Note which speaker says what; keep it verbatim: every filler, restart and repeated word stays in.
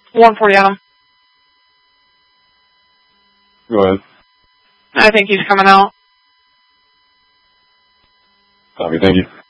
Speaker 1: one forty on him.
Speaker 2: Go ahead.
Speaker 1: I think he's coming out.
Speaker 2: Copy, thank you.